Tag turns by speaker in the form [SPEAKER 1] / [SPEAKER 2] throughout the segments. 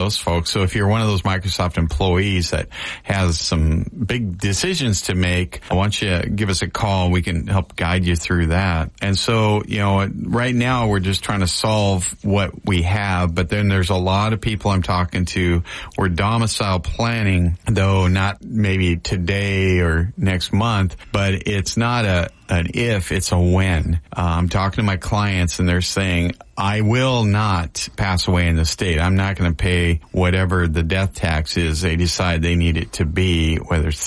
[SPEAKER 1] most folks. So if you're one of those Microsoft employees that has some big decisions to make, I want you to give us a call. We can help guide you through that. And so, right now we're just trying to solve what we have, but then there's a lot of people I'm talking to. We're domicile planning, though not maybe today or next month, but it's not an if, it's a when. I'm talking to my clients and they're saying, I will not pass away in the state. I'm not going to pay whatever the death tax is they decide they need it to be, whether it's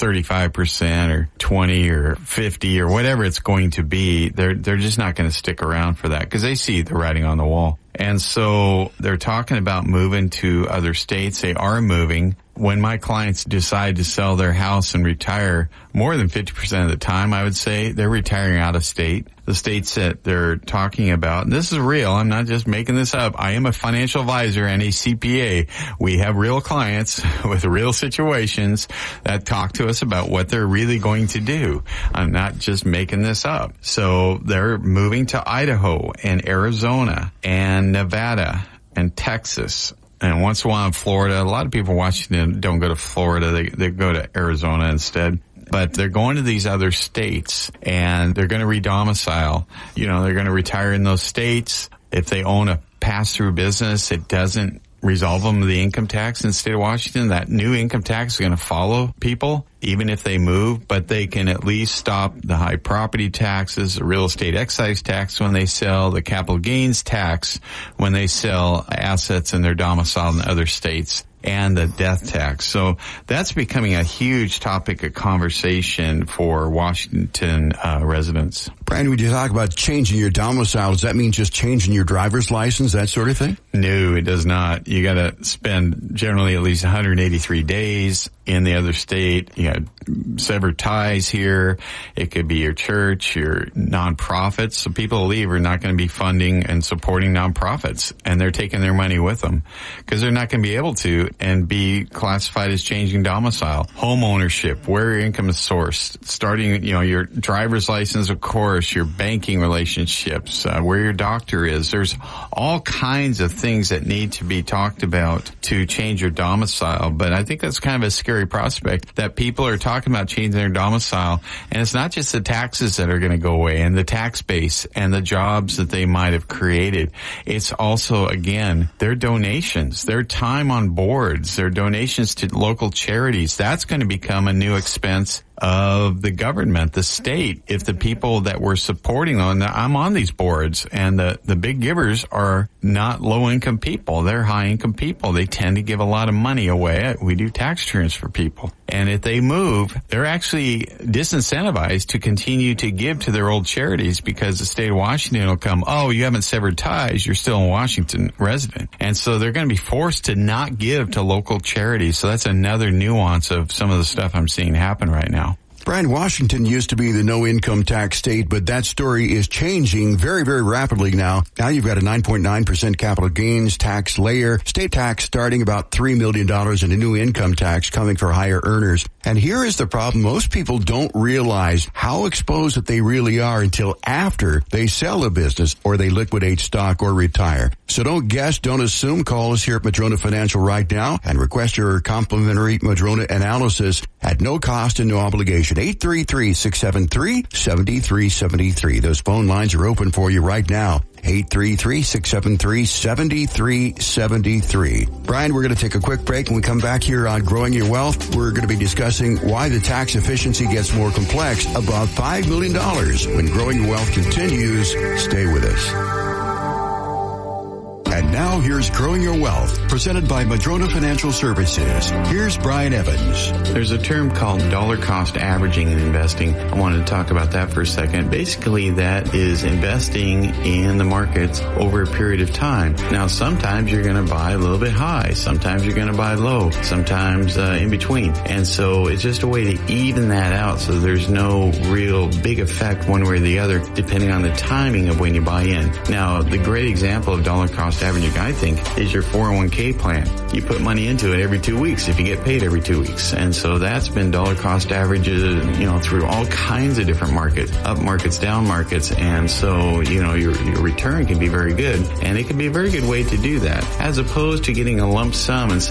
[SPEAKER 1] 35% or 20 or 50 or whatever it's going to be. They're just not going to stick around for that because they see the writing on the wall. And so they're talking about moving to other states. They are moving. When my clients decide to sell their house and retire, more than 50% of the time, I would say, they're retiring out of state. The states that they're talking about, and this is real, I'm not just making this up. I am a financial advisor and a CPA. We have real clients with real situations that talk to us about what they're really going to do. I'm not just making this up. So they're moving to Idaho and Arizona and Nevada and Texas. And once in a while in Florida. A lot of people in Washington don't go to Florida. They go to Arizona instead. But they're going to these other states and they're going to redomicile. They're going to retire in those states. If they own a pass-through business, it doesn't resolve them of the income tax in the state of Washington. That new income tax is going to follow people, even if they move, but they can at least stop the high property taxes, the real estate excise tax when they sell, the capital gains tax when they sell assets in their domicile in other states, and the death tax. So that's becoming a huge topic of conversation for Washington residents.
[SPEAKER 2] Brian, when you talk about changing your domicile, does that mean just changing your driver's license, that sort of thing?
[SPEAKER 1] No, it does not. You got to spend generally at least 183 days in the other state. You got severed ties here. It could be your church, your nonprofits. So people who leave are not going to be funding and supporting nonprofits, and they're taking their money with them because they're not going to be able to and be classified as changing domicile. Home ownership, where your income is sourced, starting, your driver's license, of course, your banking relationships, where your doctor is. There's all kinds of things that need to be talked about to change your domicile. But I think that's kind of a scary prospect that people are talking about changing their domicile. And it's not just the taxes that are going to go away and the tax base and the jobs that they might have created. It's also, again, their donations, their time on boards, their donations to local charities. That's going to become a new expense of the government, the state, if the people that we're supporting on, I'm on these boards, and the big givers are not low-income people. They're high-income people. They tend to give a lot of money away. We do tax returns for people. And if they move, they're actually disincentivized to continue to give to their old charities because the state of Washington will come, oh, you haven't severed ties, you're still a Washington resident. And so they're going to be forced to not give to local charities. So that's another nuance of some of the stuff I'm seeing happen right now.
[SPEAKER 2] Brian, Washington used to be the no-income tax state, but that story is changing very, very rapidly now. Now you've got a 9.9% capital gains tax layer, state tax starting about $3 million, and a new income tax coming for higher earners. And here is the problem. Most people don't realize how exposed that they really are until after they sell a business or they liquidate stock or retire. So don't guess, don't assume. Call us here at Madrona Financial right now and request your complimentary Madrona analysis at no cost and no obligation. 833-673-7373. Those phone lines are open for you right now. 833-673-7373. Brian, we're going to take a quick break. When we come back here on Growing Your Wealth, we're going to be discussing why the tax efficiency gets more complex above $5 million. When Growing Your Wealth continues, stay with us. And now here's Growing Your Wealth, presented by Madrona Financial Services. Here's Brian Evans.
[SPEAKER 1] There's a term called dollar cost averaging in investing. I wanted to talk about that for a second. Basically, that is investing in the markets over a period of time. Now, sometimes you're going to buy a little bit high. Sometimes you're going to buy low. Sometimes in between. And so it's just a way to even that out so there's no real big effect one way or the other, depending on the timing of when you buy in. Now, the great example of dollar cost averaging, I think, is your 401k plan. You put money into it every 2 weeks if you get paid every 2 weeks. And so that's been dollar cost averages, through all kinds of different markets, up markets, down markets. And so, your return can be very good. And it can be a very good way to do that, as opposed to getting a lump sum and